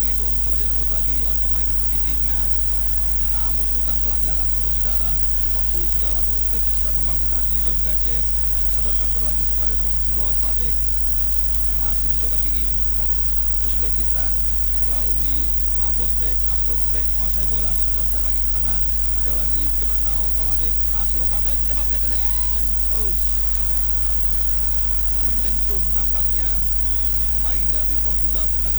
Semedo mencoba direbut lagi oleh pemain di timnya. Namun bukan pelanggaran saudara-saudara. Portugal atau Uzbekistan membangun Azizon Gajev. Sodorkan lagi kepada nomor 7 Altabek. Masih mencoba kini Uzbekistan melalui Asbosbek menguasai bola. Sodorkan lagi ke tengah. Ada lagi bagaimana Otabek. Masih Otabek ditembak ke tendangan. Menyentuh nampaknya pemain dari Portugal. Tendangan